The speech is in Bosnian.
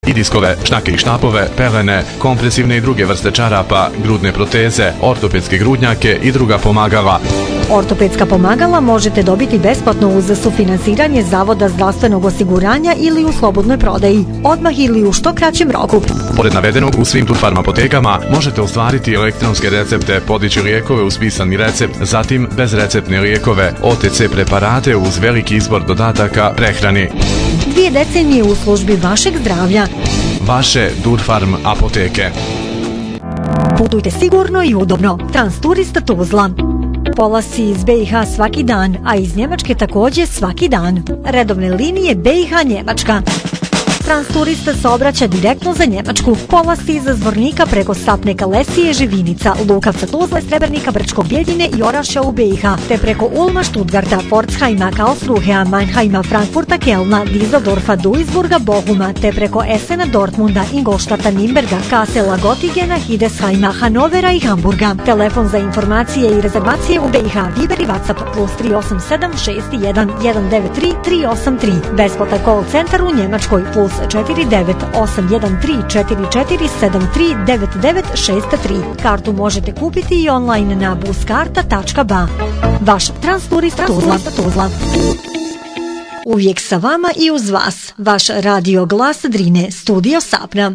I diskove, šnake i štapove, pelene, kompresivne i druge vrste čarapa, grudne proteze, ortopedske grudnjake i druga pomagala. Ortopedska pomagala možete dobiti besplatno uz sufinansiranje Zavoda zdravstvenog osiguranja ili u slobodnoj prodaji, odmah ili u što kraćem roku. Pored navedenog, u svim Turfarm apotekama možete ostvariti elektronske recepte, podići lijekove uz pisani recept, zatim bezreceptne lijekove, OTC preparate uz veliki izbor dodataka prehrani. 2 decenije u službi vašeg zdravlja. Vaše Turfarm apoteke. Putujte sigurno i udobno. Transturista Tuzla. Polasi iz BiH svaki dan, a iz Njemačke također svaki dan. Redovne linije BiH-Njemačka. Transturista se obraća direktno za Njemačku. Polasi iz Zvornika preko Sapneka, Lesije, Živinica, Lukavca, Tuzle, Srebrnika, Brčkog Bijeljine i Orašja u BiH, te preko Ulma, Stuttgarta, Pforzheima, Karlsruhea, Mannheima, Frankfurta, Kelna, Düsseldorfa, Duisburga, Bochuma, te preko Essena, Dortmunda, Ingolstadta, Nimberga, Kassela, Gottingena, Hildesheima, Hanovera i Hamburga. Telefon za informacije i rezervacije u BiH, Viber i WhatsApp plus 387 61 193 383. Besplatan call centar u Njemačkoj plus 49813443739963. Kartu možete kupiti i online na buskarta.ba. Vaš Transturista Tuzla. Uvijek sa vama i uz vas. Vaš radio Glas Drine, Studio Sapna.